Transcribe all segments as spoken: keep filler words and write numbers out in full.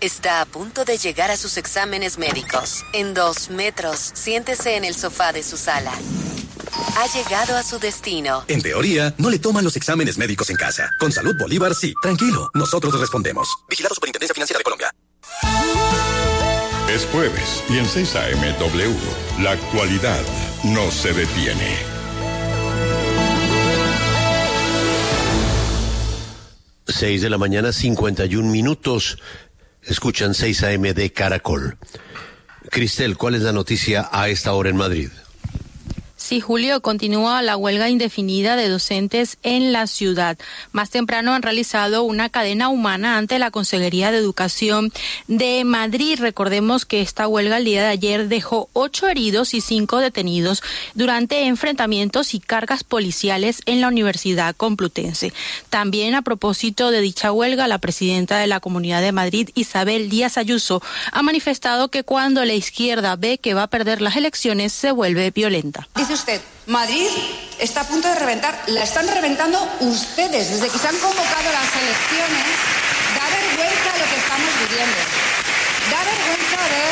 Está a punto de llegar a sus exámenes médicos. En dos metros, siéntese en el sofá de su sala. Ha llegado a su destino. En teoría, no le toman los exámenes médicos en casa. Con Salud Bolívar, sí. Tranquilo, nosotros respondemos. Vigilado Superintendencia Financiera de Colombia. Es jueves y en seis A M W, la actualidad no se detiene. Seis de la mañana, cincuenta y un minutos. Escuchan seis A M de Caracol. Cristel, ¿cuál es la noticia a esta hora en Madrid? Sí, Julio, continúa la huelga indefinida de docentes en la ciudad. Más temprano han realizado una cadena humana ante la Consejería de Educación de Madrid. Recordemos que esta huelga el día de ayer dejó ocho heridos y cinco detenidos durante enfrentamientos y cargas policiales en la Universidad Complutense. También a propósito de dicha huelga, la presidenta de la Comunidad de Madrid, Isabel Díaz Ayuso, ha manifestado que cuando la izquierda ve que va a perder las elecciones, se vuelve violenta. Dice usted, Madrid está a punto de reventar. La están reventando ustedes. Desde que se han convocado las elecciones, da vergüenza lo que estamos viviendo. Da vergüenza ver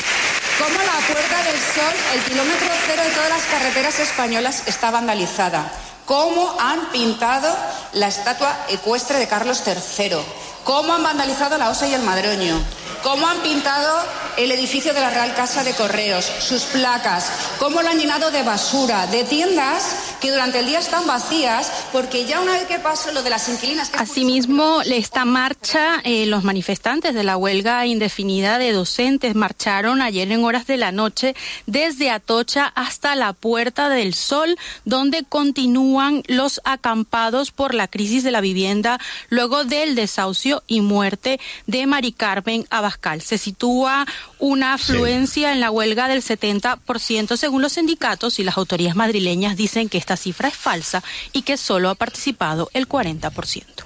cómo la Puerta del Sol, el kilómetro cero de todas las carreteras españolas, está vandalizada. Cómo han pintado la estatua ecuestre de Carlos tercero. Cómo han vandalizado la Osa y el Madroño. Cómo han pintado el edificio de la Real Casa de Correos, sus placas, cómo lo han llenado de basura, de tiendas que durante el día están vacías, porque ya una vez que pasó lo de las inquilinas... Asimismo, esta marcha, eh, los manifestantes de la huelga indefinida de docentes marcharon ayer en horas de la noche desde Atocha hasta la Puerta del Sol, donde continúan los acampados por la crisis de la vivienda luego del desahucio y muerte de Mari Carmen Abascal. Se sitúa una afluencia sí. en la huelga del setenta por ciento según los sindicatos, y las autoridades madrileñas dicen que esta cifra es falsa y que solo ha participado el cuarenta por ciento.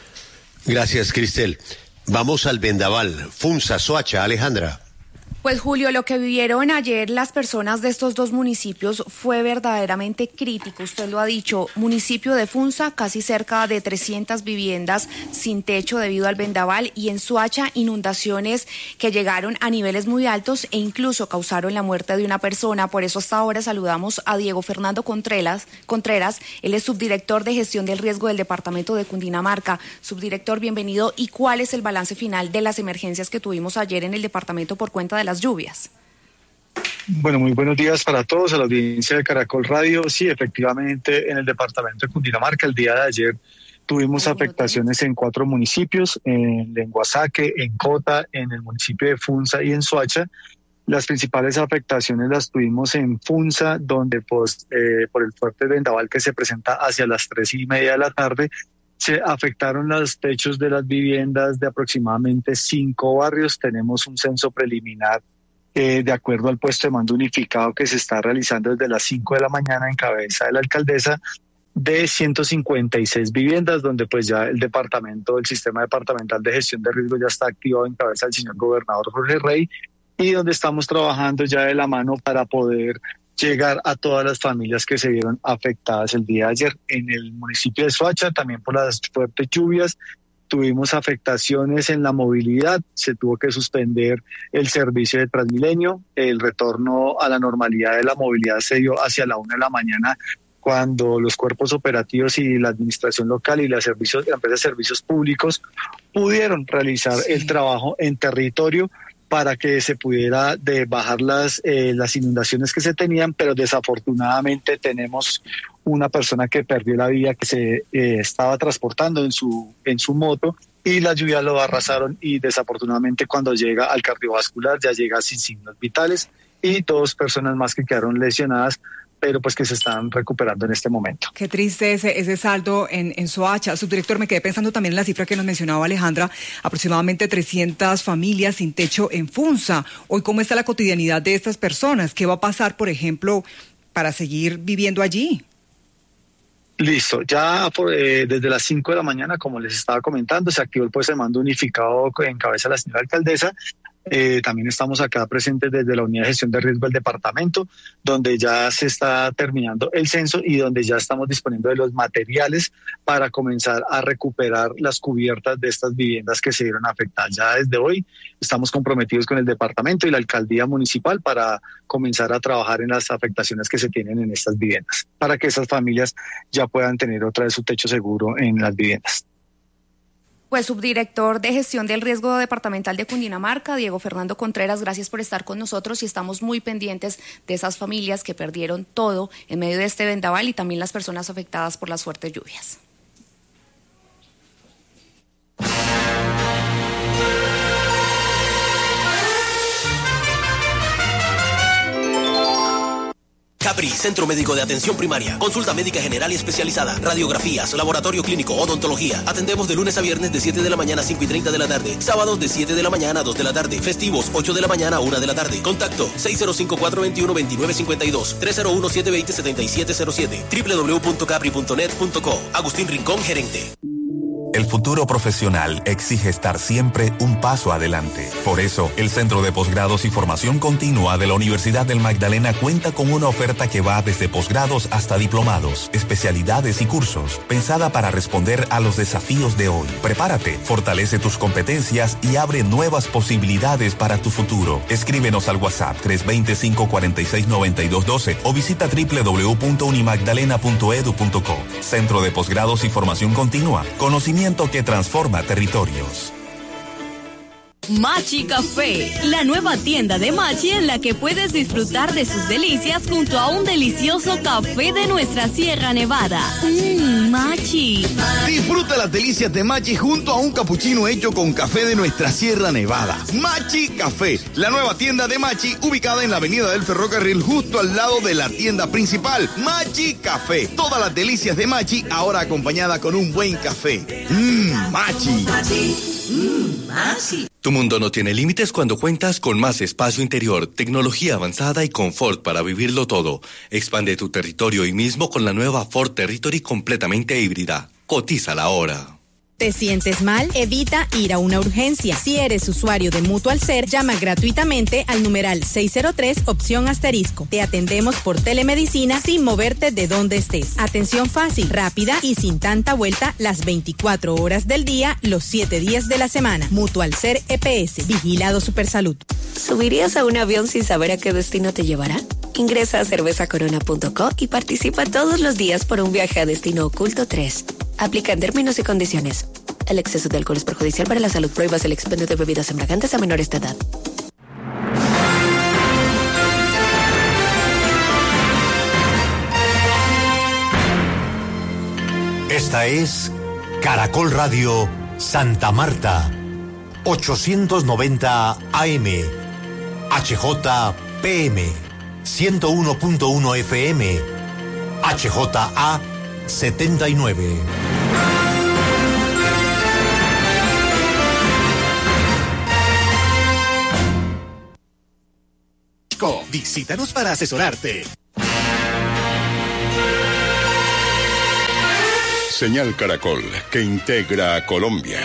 Gracias, Cristel. Vamos al vendaval. Funza, Soacha, Alejandra. Pues Julio, lo que vivieron ayer las personas de estos dos municipios fue verdaderamente crítico. Usted lo ha dicho, municipio de Funza, casi cerca de trescientas viviendas sin techo debido al vendaval, y en Soacha inundaciones que llegaron a niveles muy altos e incluso causaron la muerte de una persona. Por eso hasta ahora saludamos a Diego Fernando Contreras, Contreras, él es subdirector de gestión del riesgo del departamento de Cundinamarca. Subdirector, bienvenido. ¿Y cuál es el balance final de las emergencias que tuvimos ayer en el departamento por cuenta de las lluvias? Bueno, muy buenos días para todos, a la audiencia de Caracol Radio. Sí, efectivamente, en el departamento de Cundinamarca el día de ayer tuvimos afectaciones en cuatro municipios, en Lenguasaque, en Cota, en el municipio de Funza y en Soacha. Las principales afectaciones las tuvimos en Funza, donde pues, eh, por el fuerte vendaval que se presenta hacia las tres y media de la tarde, se afectaron los techos de las viviendas de aproximadamente cinco barrios. Tenemos un censo preliminar eh, de acuerdo al puesto de mando unificado que se está realizando desde las cinco de la mañana en cabeza de la alcaldesa, de ciento cincuenta y seis viviendas, donde pues ya el departamento, el sistema departamental de gestión de riesgo ya está activado en cabeza del señor gobernador Jorge Rey, y donde estamos trabajando ya de la mano para poder llegar a todas las familias que se vieron afectadas el día de ayer. En el municipio de Soacha, también por las fuertes lluvias, tuvimos afectaciones en la movilidad, se tuvo que suspender el servicio de Transmilenio, el retorno a la normalidad de la movilidad se dio hacia la una de la mañana, cuando los cuerpos operativos y la administración local y la, servicios, la empresa de servicios públicos pudieron realizar sí. el trabajo en territorio para que se pudiera de bajar las, eh, las inundaciones que se tenían, pero desafortunadamente tenemos una persona que perdió la vida, que se eh, estaba transportando en su, en su moto, y las lluvias lo arrasaron, y desafortunadamente cuando llega al cardiovascular ya llega sin signos vitales, y dos personas más que quedaron lesionadas, pero pues que se están recuperando en este momento. Qué triste ese, ese saldo en, en Soacha. Subdirector, me quedé pensando también en la cifra que nos mencionaba Alejandra, aproximadamente trescientas familias sin techo en Funza. Hoy, ¿cómo está la cotidianidad de estas personas? ¿Qué va a pasar, por ejemplo, para seguir viviendo allí? Listo, ya por, eh, desde las cinco de la mañana, como les estaba comentando, se activó el puesto de mando unificado en cabeza de la señora alcaldesa. Eh, también estamos acá presentes desde la Unidad de Gestión de Riesgo del departamento, donde ya se está terminando el censo y donde ya estamos disponiendo de los materiales para comenzar a recuperar las cubiertas de estas viviendas que se vieron afectadas. Ya desde hoy estamos comprometidos con el departamento y la alcaldía municipal para comenzar a trabajar en las afectaciones que se tienen en estas viviendas, para que esas familias ya puedan tener otra vez su techo seguro en las viviendas. Pues subdirector de Gestión del Riesgo Departamental de Cundinamarca, Diego Fernando Contreras, gracias por estar con nosotros y estamos muy pendientes de esas familias que perdieron todo en medio de este vendaval y también las personas afectadas por las fuertes lluvias. Capri, Centro Médico de Atención Primaria. Consulta médica general y especializada. Radiografías, laboratorio clínico, odontología. Atendemos de lunes a viernes de siete de la mañana a cinco y treinta de la tarde. Sábados de siete de la mañana a dos de la tarde. Festivos, ocho de la mañana a una de la tarde. Contacto seis cero cinco, cuatro dos uno, dos nueve cinco dos, tres cero uno, siete dos cero, siete siete cero siete, doble u doble u doble u punto capri punto net punto co. Agustín Rincón, gerente. El futuro profesional exige estar siempre un paso adelante. Por eso, el Centro de Posgrados y Formación Continua de la Universidad del Magdalena cuenta con una oferta que va desde posgrados hasta diplomados, especialidades y cursos, pensada para responder a los desafíos de hoy. Prepárate, fortalece tus competencias y abre nuevas posibilidades para tu futuro. Escríbenos al WhatsApp tres dos cero, cinco cuatro seis, nueve dos uno dos o visita doble u doble u doble u punto unimagdalena punto edu punto co. Centro de Posgrados y Formación Continua. Conocimiento que transforma territorios. Machi Café, la nueva tienda de Machi en la que puedes disfrutar de sus delicias junto a un delicioso café de nuestra Sierra Nevada. Mmm, Machi. Disfruta las delicias de Machi junto a un capuchino hecho con café de nuestra Sierra Nevada. Machi Café, la nueva tienda de Machi ubicada en la avenida del Ferrocarril justo al lado de la tienda principal. Machi Café, todas las delicias de Machi ahora acompañada con un buen café. Mmm, Machi. Mmm, Machi. Tu mundo no tiene límites cuando cuentas con más espacio interior, tecnología avanzada y confort para vivirlo todo. Expande tu territorio hoy mismo con la nueva Ford Territory completamente híbrida. Cotízala ahora. ¿Te sientes mal? Evita ir a una urgencia. Si eres usuario de Mutual Ser, llama gratuitamente al numeral seis cero tres, opción asterisco. Te atendemos por telemedicina sin moverte de donde estés. Atención fácil, rápida y sin tanta vuelta las veinticuatro horas del día, los siete días de la semana. Mutual Ser E P S, Vigilado Supersalud. ¿Subirías a un avión sin saber a qué destino te llevará? Ingresa a cerveza corona punto co y participa todos los días por un viaje a destino oculto tres. Aplican términos y condiciones. El exceso de alcohol es perjudicial para la salud. Prohíbas el expendio de bebidas embriagantes a menores de edad. Esta es Caracol Radio Santa Marta, ochocientos noventa A M, H J P M, ciento uno punto uno F M, H J A setenta y nueve. Visítanos para asesorarte. Señal Caracol, que integra a Colombia.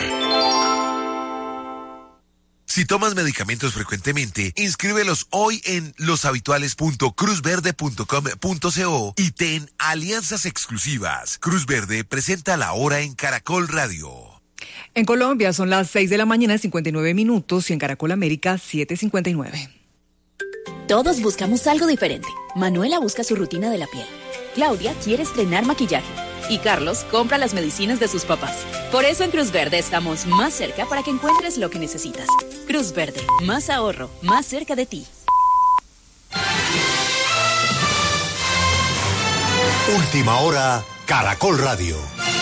Si tomas medicamentos frecuentemente, inscríbelos hoy en loshabituales punto cruz verde punto com punto co y ten alianzas exclusivas. Cruz Verde presenta La Hora en Caracol Radio. En Colombia son las seis de la mañana, cincuenta y nueve minutos, y en Caracol América, siete cincuenta y nueve. Todos buscamos algo diferente. Manuela busca su rutina de la piel. Claudia quiere estrenar maquillaje. Y Carlos compra las medicinas de sus papás. Por eso en Cruz Verde estamos más cerca para que encuentres lo que necesitas. Cruz Verde, más ahorro, más cerca de ti. Última hora, Caracol Radio.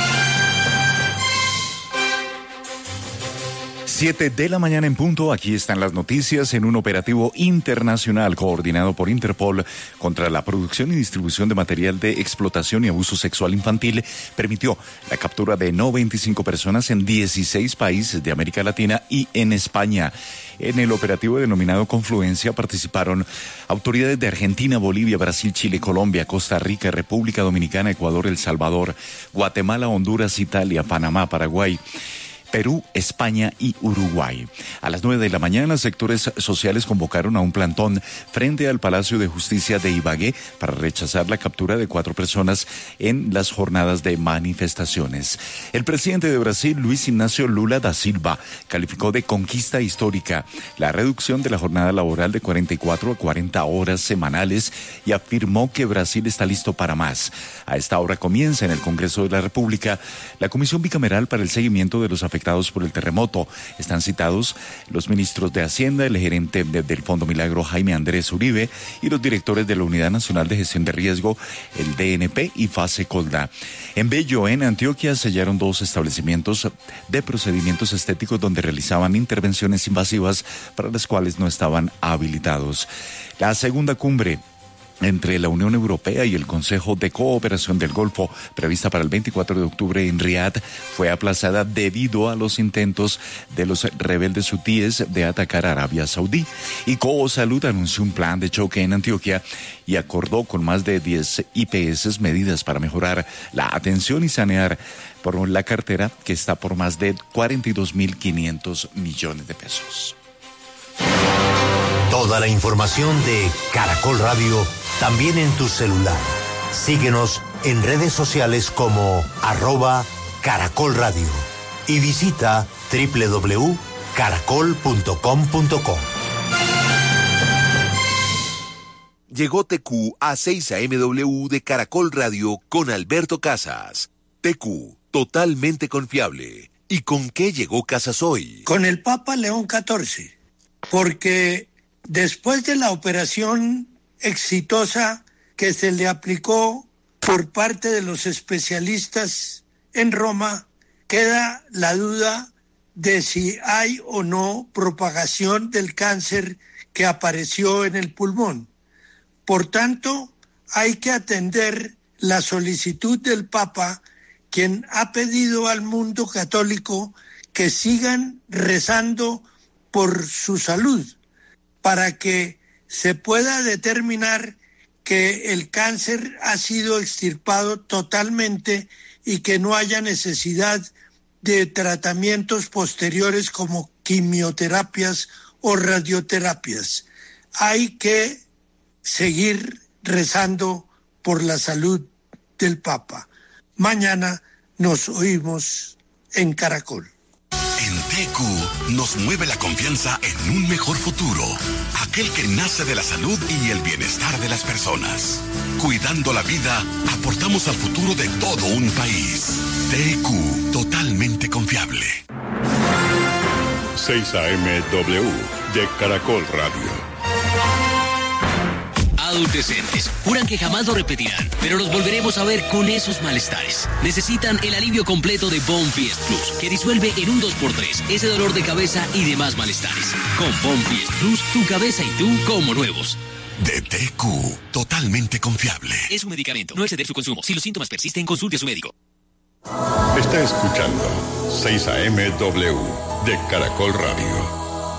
Siete de la mañana en punto, aquí están las noticias. En un operativo internacional coordinado por Interpol contra la producción y distribución de material de explotación y abuso sexual infantil, permitió la captura de no veinticinco personas en dieciséis países de América Latina y en España. En el operativo denominado Confluencia participaron autoridades de Argentina, Bolivia, Brasil, Chile, Colombia, Costa Rica, República Dominicana, Ecuador, El Salvador, Guatemala, Honduras, Italia, Panamá, Paraguay, Perú, España y Uruguay. A las nueve de la mañana, sectores sociales convocaron a un plantón frente al Palacio de Justicia de Ibagué para rechazar la captura de cuatro personas en las jornadas de manifestaciones. El presidente de Brasil, Luis Ignacio Lula da Silva, calificó de conquista histórica la reducción de la jornada laboral de cuarenta y cuatro a cuarenta horas semanales y afirmó que Brasil está listo para más. A esta hora comienza en el Congreso de la República la Comisión Bicameral para el Seguimiento de los Afectados por el Terremoto. Están citados los ministros de Hacienda, el gerente de, del Fondo Milagro, Jaime Andrés Uribe, y los directores de la Unidad Nacional de Gestión de Riesgo, el D N P y Fase Colda. En Bello, en Antioquia, sellaron dos establecimientos de procedimientos estéticos donde realizaban intervenciones invasivas para las cuales no estaban habilitados. La segunda cumbre entre la Unión Europea y el Consejo de Cooperación del Golfo, prevista para el veinticuatro de octubre en Riad, fue aplazada debido a los intentos de los rebeldes hutíes de atacar a Arabia Saudí. Y Coosalud anunció un plan de choque en Antioquia y acordó con más de diez I P S medidas para mejorar la atención y sanear por la cartera, que está por más de cuarenta y dos mil quinientos millones de pesos. Toda la información de Caracol Radio también en tu celular. Síguenos en redes sociales como arroba Caracol Radio y visita doble u doble u doble u punto caracol punto com punto co. Llegó T Q a seis A M W de Caracol Radio con Alberto Casas. T Q, totalmente confiable. ¿Y con qué llegó Casas hoy? Con el Papa León catorce, porque después de la operación exitosa que se le aplicó por parte de los especialistas en Roma, queda la duda de si hay o no propagación del cáncer que apareció en el pulmón. Por tanto, hay que atender la solicitud del Papa, quien ha pedido al mundo católico que sigan rezando por su salud, para que se pueda determinar que el cáncer ha sido extirpado totalmente y que no haya necesidad de tratamientos posteriores como quimioterapias o radioterapias. Hay que seguir rezando por la salud del Papa. Mañana nos oímos en Caracol. En T Q nos mueve la confianza en un mejor futuro, aquel que nace de la salud y el bienestar de las personas. Cuidando la vida, aportamos al futuro de todo un país. T Q, totalmente confiable. seis A M W de Caracol Radio. Adultecentes juran que jamás lo repetirán, pero los volveremos a ver con esos malestares. Necesitan el alivio completo de Bonfiest Plus, que disuelve en un dos por tres ese dolor de cabeza y demás malestares. Con Bonfiest Plus, tu cabeza y tú como nuevos. De T Q, totalmente confiable. Es un medicamento, no exceder su consumo. Si los síntomas persisten, consulte a su médico. Está escuchando seis A M W de Caracol Radio.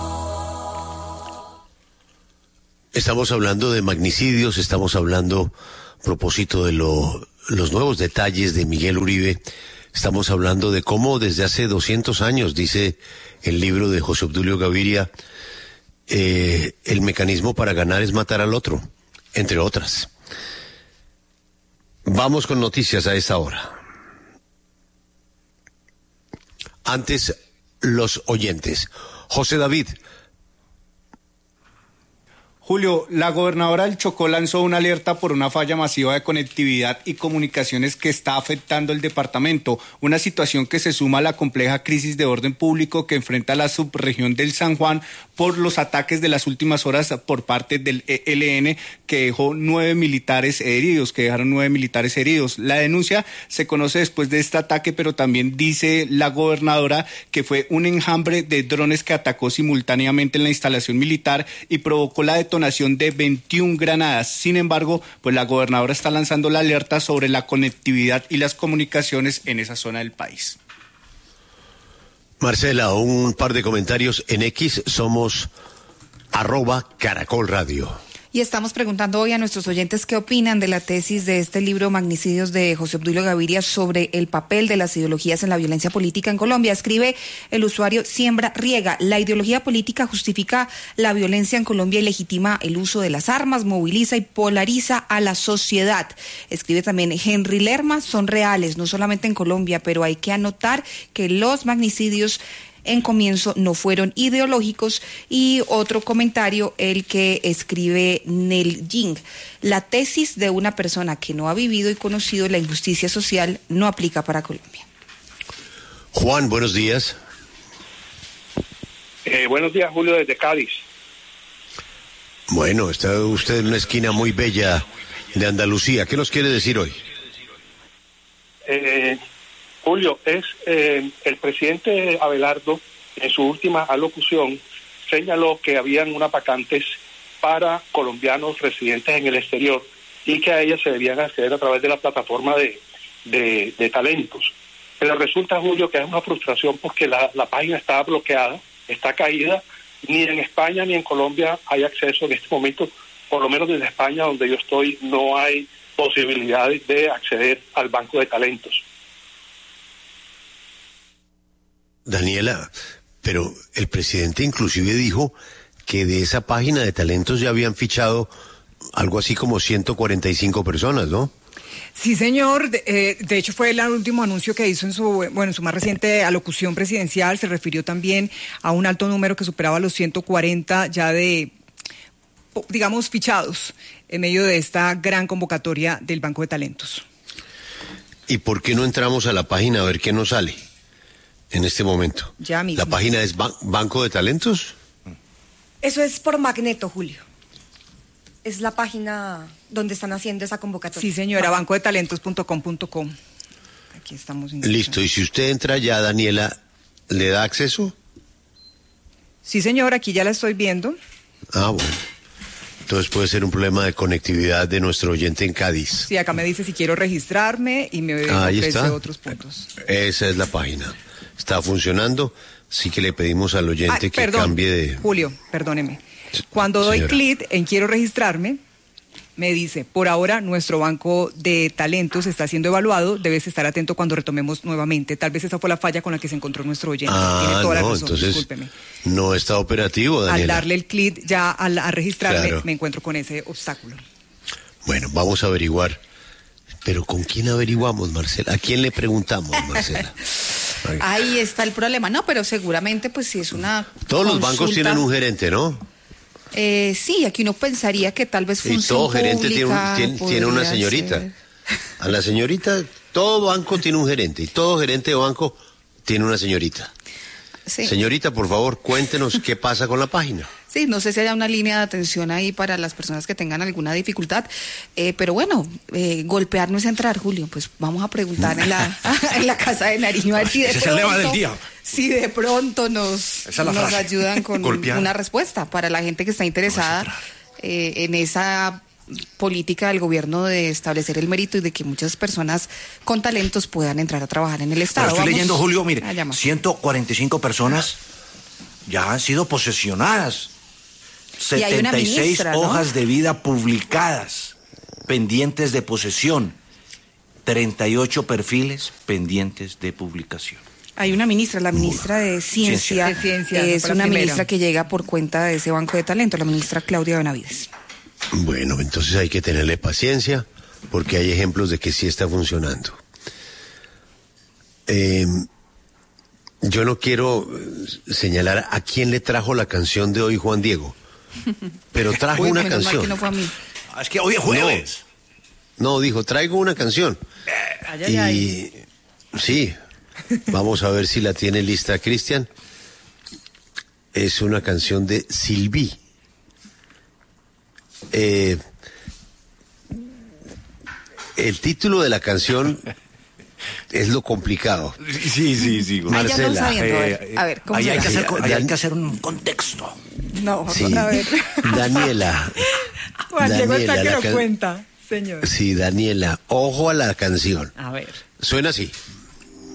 Estamos hablando de magnicidios, estamos hablando a propósito de lo, los nuevos detalles de Miguel Uribe, estamos hablando de cómo desde hace doscientos años, dice el libro de José Obdulio Gaviria, eh, el mecanismo para ganar es matar al otro, entre otras. Vamos con noticias a esta hora. Antes, los oyentes. José David. Julio, la gobernadora del Chocó lanzó una alerta por una falla masiva de conectividad y comunicaciones que está afectando el departamento, una situación que se suma a la compleja crisis de orden público que enfrenta la subregión del San Juan por los ataques de las últimas horas por parte del E L N, que dejó nueve militares heridos, que dejaron nueve militares heridos. La denuncia se conoce después de este ataque, pero también dice la gobernadora que fue un enjambre de drones que atacó simultáneamente en la instalación militar y provocó la detonación de veintiuna granadas. Sin embargo, pues la gobernadora está lanzando la alerta sobre la conectividad y las comunicaciones en esa zona del país. Marcela, un par de comentarios en X, somos arroba Caracol Radio. Y estamos preguntando hoy a nuestros oyentes qué opinan de la tesis de este libro Magnicidios de José Obdulio Gaviria sobre el papel de las ideologías en la violencia política en Colombia. Escribe el usuario Siembra Riega: la ideología política justifica la violencia en Colombia y legitima el uso de las armas, moviliza y polariza a la sociedad. Escribe también Henry Lerma: son reales, no solamente en Colombia, pero hay que anotar que los magnicidios en comienzo no fueron ideológicos. Y otro comentario, el que escribe Nel Ying: la tesis de una persona que no ha vivido y conocido la injusticia social no aplica para Colombia. Juan, buenos días. Eh, buenos días, Julio, desde Cádiz. Bueno, está usted en una esquina muy bella de Andalucía. ¿Qué nos quiere decir hoy? Eh... Julio, es eh, el presidente Abelardo, en su última alocución, señaló que habían unas vacantes para colombianos residentes en el exterior y que a ellas se debían acceder a través de la plataforma de, de, de talentos. Pero resulta, Julio, que es una frustración porque la, la página está bloqueada, está caída, ni en España ni en Colombia hay acceso en este momento, por lo menos desde España, donde yo estoy, no hay posibilidades de acceder al banco de talentos. Daniela, pero el presidente inclusive dijo que de esa página de talentos ya habían fichado algo así como ciento cuarenta y cinco personas, ¿no? Sí, señor. De, eh, de hecho, fue el último anuncio que hizo en su, bueno, en su más reciente alocución presidencial. Se refirió también a un alto número que superaba los ciento cuarenta ya de, digamos, fichados en medio de esta gran convocatoria del Banco de Talentos. ¿Y por qué no entramos a la página a ver qué nos sale en este momento? Ya mismo. ¿La página es Ban- Banco de Talentos? Eso es por Magneto, Julio. Es la página donde están haciendo esa convocatoria. Sí, señora, banco de talentos punto com punto co. Aquí estamos. Listo, y si usted entra ya, Daniela, ¿le da acceso? Sí, señor, aquí ya la estoy viendo. Ah, bueno. Entonces puede ser un problema de conectividad de nuestro oyente en Cádiz. Sí, acá me dice si quiero registrarme y me Ahí ofrece está. otros puntos. Esa es la página. Está funcionando. Sí que le pedimos al oyente Ay, que perdón, cambie de... Julio, perdóneme. Cuando doy Señora. clic en quiero registrarme, me dice, por ahora nuestro banco de talentos está siendo evaluado, debes estar atento cuando retomemos nuevamente. Tal vez esa fue la falla con la que se encontró nuestro oyente. Ah, Tiene toda la no, razón, entonces discúlpeme. no está operativo, Daniela. Al darle el clic ya al, a registrarme, Claro. me encuentro con ese obstáculo. Bueno, vamos a averiguar. Pero ¿con quién averiguamos, Marcela? ¿A quién le preguntamos, Marcela? Ahí está el problema. No, pero seguramente pues si es una Todos los consulta, bancos tienen un gerente, ¿no? Eh, sí, aquí uno pensaría que tal vez Y función todo gerente tiene, un- pública tiene, tiene una podría señorita. ser. A la señorita, todo banco tiene un gerente y todo gerente de banco tiene una señorita. Sí. Señorita, por favor, cuéntenos qué pasa con la página. Sí, no sé si haya una línea de atención ahí para las personas que tengan alguna dificultad, eh, pero bueno, eh, golpear no es entrar, Julio, pues vamos a preguntar en la, en la Casa de Nariño a ver si de Ese es el pronto, lema del día. si de pronto nos, Esa es la nos frase. ayudan con Golpear. una respuesta para la gente que está interesada eh, en esa política del gobierno de establecer el mérito y de que muchas personas con talentos puedan entrar a trabajar en el Estado. Pero estoy Vamos leyendo, Julio, mire, a llamar. ciento cuarenta y cinco personas ya han sido posesionadas. Y hay una setenta y seis ministra, ¿no? hojas de vida publicadas, pendientes de posesión. treinta y ocho perfiles pendientes de publicación. Hay una ministra, la ministra de Ciencia, De Ciencia, es fue la una primera. ministra que llega por cuenta de ese banco de talento, la ministra Claudia Benavides. Bueno, entonces hay que tenerle paciencia porque hay ejemplos de que sí está funcionando. Eh, yo no quiero eh, señalar a quién le trajo la canción de hoy Juan Diego, pero trajo Uy, una menos mal canción. que no fue a mí. Es que hoy es jueves. No, no, dijo, traigo una canción. Ay, ay, ay. Y sí, vamos a ver si la tiene lista Cristian. Es una canción de Silví. Eh, el título de la canción es lo complicado. Sí, sí, sí. Ay, ya no Marcela. sabiendo, a ver, a ver, ¿cómo Ahí se hay que, llama? hacer, Sí, ahí hay Dan- que hacer un contexto. No, Sí, a ver. Daniela. Juan Diego está Daniela, que la lo can- cuenta, señor. Sí, Daniela, ojo a la canción. A ver. Suena así.